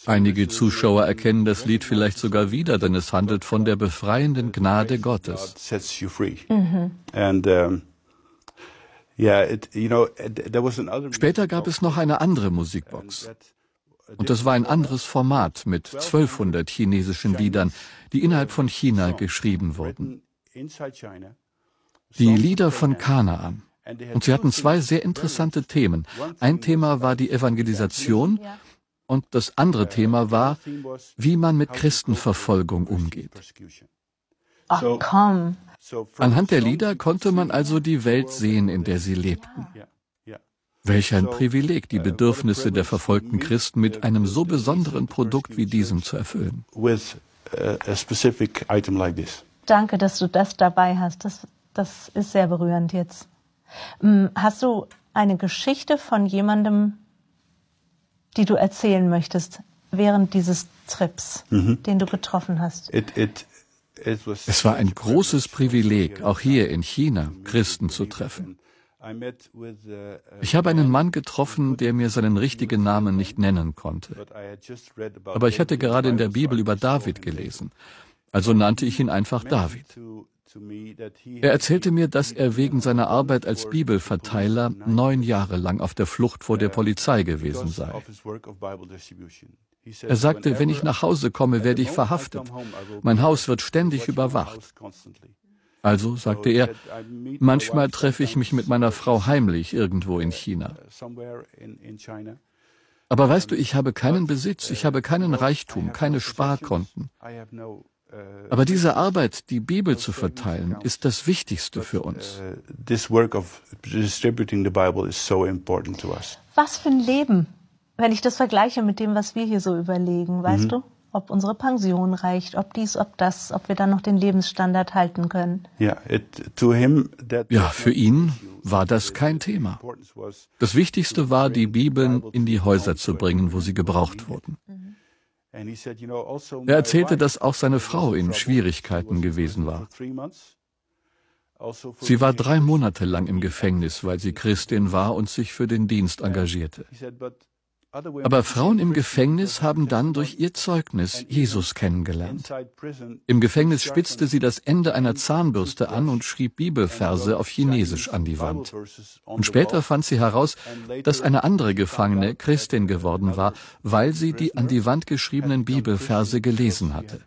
Einige Zuschauer erkennen das Lied vielleicht sogar wieder, denn es handelt von der befreienden Gnade Gottes. Später gab es noch eine andere Musikbox. Und das war ein anderes Format mit 1200 chinesischen Liedern, die innerhalb von China geschrieben wurden. Die Lieder von Kanaan. Und sie hatten zwei sehr interessante Themen. Ein Thema war die Evangelisation und das andere Thema war, wie man mit Christenverfolgung umgeht. Ach komm. Anhand der Lieder konnte man also die Welt sehen, in der sie lebten. Welch ein Privileg, die Bedürfnisse der verfolgten Christen mit einem so besonderen Produkt wie diesem zu erfüllen. Danke, dass du das dabei hast. Das ist sehr berührend jetzt. Hast du eine Geschichte von jemandem, die du erzählen möchtest, während dieses Trips, den du getroffen hast? Es war ein großes Privileg, auch hier in China Christen zu treffen. Ich habe einen Mann getroffen, der mir seinen richtigen Namen nicht nennen konnte. Aber ich hatte gerade in der Bibel über David gelesen, also nannte ich ihn einfach David. Er erzählte mir, dass er wegen seiner Arbeit als Bibelverteiler 9 Jahre lang auf der Flucht vor der Polizei gewesen sei. Er sagte, wenn ich nach Hause komme, werde ich verhaftet. Mein Haus wird ständig überwacht. Also, sagte er, manchmal treffe ich mich mit meiner Frau heimlich irgendwo in China. Aber weißt du, ich habe keinen Besitz, ich habe keinen Reichtum, keine Sparkonten. Aber diese Arbeit, die Bibel zu verteilen, ist das Wichtigste für uns. Was für ein Leben, wenn ich das vergleiche mit dem, was wir hier so überlegen, weißt du? Ob unsere Pension reicht, ob dies, ob das, ob wir dann noch den Lebensstandard halten können. Ja, für ihn war das kein Thema. Das Wichtigste war, die Bibeln in die Häuser zu bringen, wo sie gebraucht wurden. Er erzählte, dass auch seine Frau in Schwierigkeiten gewesen war. Sie war 3 Monate lang im Gefängnis, weil sie Christin war und sich für den Dienst engagierte. Aber Frauen im Gefängnis haben dann durch ihr Zeugnis Jesus kennengelernt. Im Gefängnis spitzte sie das Ende einer Zahnbürste an und schrieb Bibelverse auf Chinesisch an die Wand. Und später fand sie heraus, dass eine andere Gefangene Christin geworden war, weil sie die an die Wand geschriebenen Bibelverse gelesen hatte.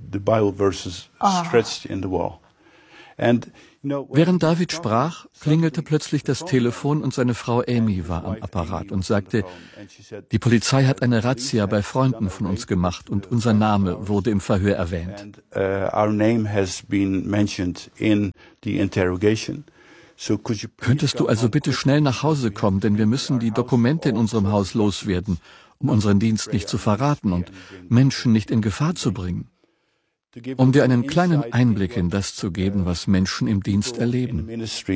Während David sprach, klingelte plötzlich das Telefon und seine Frau Amy war am Apparat und sagte, die Polizei hat eine Razzia bei Freunden von uns gemacht und unser Name wurde im Verhör erwähnt. Könntest du also bitte schnell nach Hause kommen, denn wir müssen die Dokumente in unserem Haus loswerden, um unseren Dienst nicht zu verraten und Menschen nicht in Gefahr zu bringen. Um dir einen kleinen Einblick in das zu geben, was Menschen im Dienst erleben.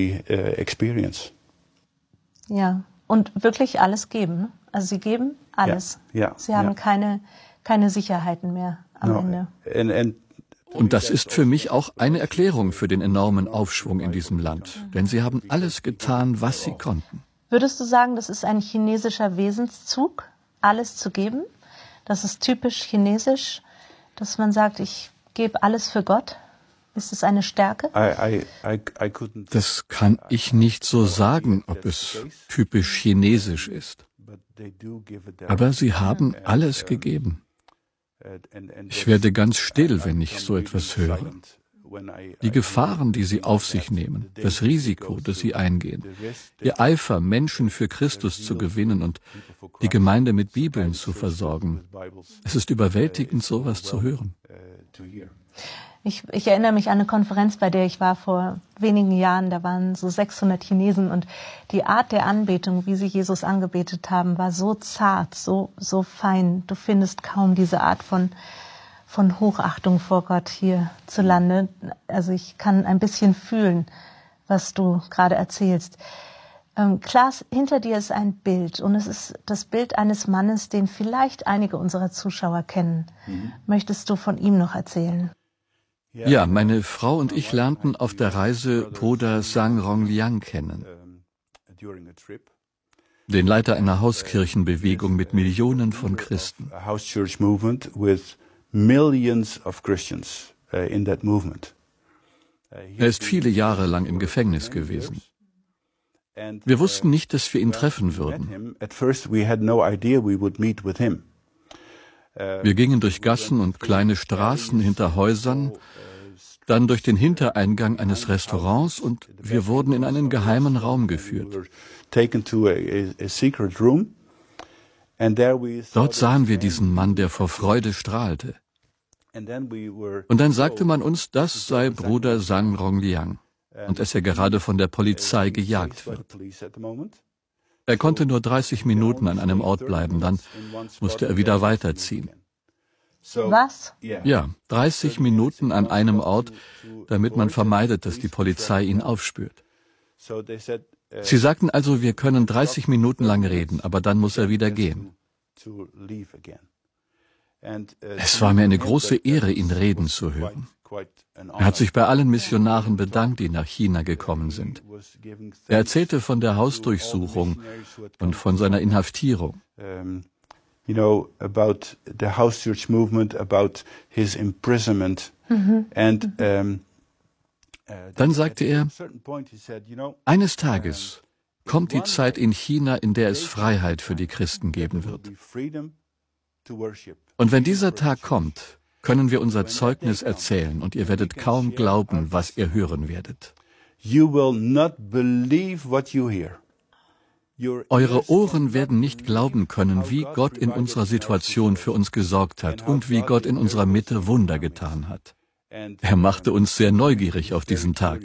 Ja, und wirklich alles geben. Ne? Also sie geben alles. Sie haben keine Sicherheiten mehr am Ende. Und das ist für mich auch eine Erklärung für den enormen Aufschwung in diesem Land. Denn sie haben alles getan, was sie konnten. Würdest du sagen, das ist ein chinesischer Wesenszug, alles zu geben? Das ist typisch chinesisch, dass man sagt, ich gebe alles für Gott? Ist es eine Stärke? Das kann ich nicht so sagen, ob es typisch chinesisch ist. Aber sie haben alles gegeben. Ich werde ganz still, wenn ich so etwas höre. Die Gefahren, die sie auf sich nehmen, das Risiko, das sie eingehen, ihr Eifer, Menschen für Christus zu gewinnen und die Gemeinde mit Bibeln zu versorgen. Es ist überwältigend, sowas zu hören. Ich erinnere mich an eine Konferenz, bei der ich war vor wenigen Jahren. Da waren so 600 Chinesen und die Art der Anbetung, wie sie Jesus angebetet haben, war so zart, so fein. Du findest kaum diese Art von Hochachtung vor Gott hierzulande. Also ich kann ein bisschen fühlen, was du gerade erzählst. Klaas, hinter dir ist ein Bild und es ist das Bild eines Mannes, den vielleicht einige unserer Zuschauer kennen. Möchtest du von ihm noch erzählen? Ja, meine Frau und ich lernten auf der Reise Bruder Sang Rongliang kennen. den Leiter einer Hauskirchenbewegung mit Millionen von Christen. Er ist viele Jahre lang im Gefängnis gewesen. Wir wussten nicht, dass wir ihn treffen würden. Wir gingen durch Gassen und kleine Straßen hinter Häusern, dann durch den Hintereingang eines Restaurants und wir wurden in einen geheimen Raum geführt. Dort sahen wir diesen Mann, der vor Freude strahlte. Und dann sagte man uns, das sei Bruder Sang Rong Liang und dass er gerade von der Polizei gejagt wird. Er konnte nur 30 Minuten an einem Ort bleiben, dann musste er wieder weiterziehen. Was? Ja, 30 Minuten an einem Ort, damit man vermeidet, dass die Polizei ihn aufspürt. Sie sagten also, wir können 30 Minuten lang reden, aber dann muss er wieder gehen. Es war mir eine große Ehre, ihn reden zu hören. Er hat sich bei allen Missionaren bedankt, die nach China gekommen sind. Er erzählte von der Hausdurchsuchung und von seiner Inhaftierung. About the house church movement, about his imprisonment. Dann sagte er, eines Tages kommt die Zeit in China, in der es Freiheit für die Christen geben wird. Und wenn dieser Tag kommt, können wir unser Zeugnis erzählen und ihr werdet kaum glauben, was ihr hören werdet. You will not believe what you hear. Eure Ohren werden nicht glauben können, wie Gott in unserer Situation für uns gesorgt hat und wie Gott in unserer Mitte Wunder getan hat. Er machte uns sehr neugierig auf diesen Tag.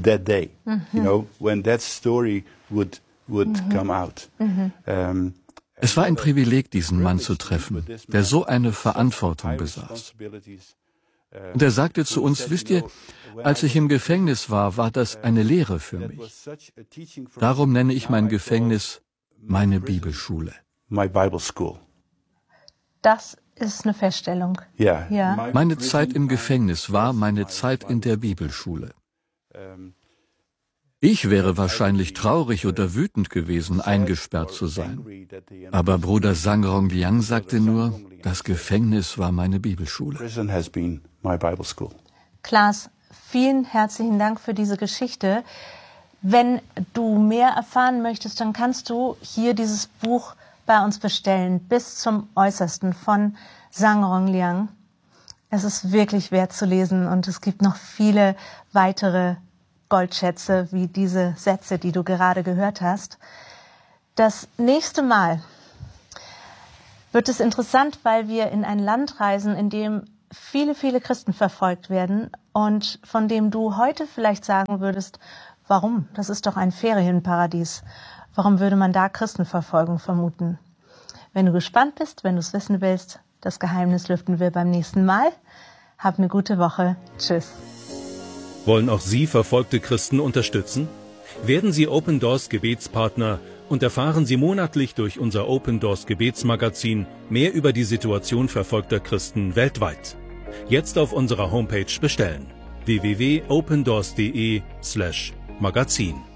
Es war ein Privileg, diesen Mann zu treffen, der so eine Verantwortung besaß. Und er sagte zu uns, wisst ihr, als ich im Gefängnis war, war das eine Lehre für mich. Darum nenne ich mein Gefängnis meine Bibelschule. Das ist eine Feststellung. Ja. Meine Zeit im Gefängnis war meine Zeit in der Bibelschule. Ich wäre wahrscheinlich traurig oder wütend gewesen, eingesperrt zu sein. Aber Bruder Sang Rong Liang sagte nur, das Gefängnis war meine Bibelschule. Klaas, vielen herzlichen Dank für diese Geschichte. Wenn du mehr erfahren möchtest, dann kannst du hier dieses Buch bei uns bestellen, bis zum Äußersten von Sang Rong Liang. Es ist wirklich wert zu lesen und es gibt noch viele weitere Goldschätze wie diese Sätze, die du gerade gehört hast. Das nächste Mal wird es interessant, weil wir in ein Land reisen, in dem viele, viele Christen verfolgt werden und von dem du heute vielleicht sagen würdest, warum? Das ist doch ein Ferienparadies. Warum würde man da Christenverfolgung vermuten? Wenn du gespannt bist, wenn du es wissen willst, das Geheimnis lüften wir beim nächsten Mal. Hab eine gute Woche. Tschüss. Wollen auch Sie verfolgte Christen unterstützen? Werden Sie Open Doors Gebetspartner und erfahren Sie monatlich durch unser Open Doors Gebetsmagazin mehr über die Situation verfolgter Christen weltweit. Jetzt auf unserer Homepage bestellen: www.opendoors.de/magazin.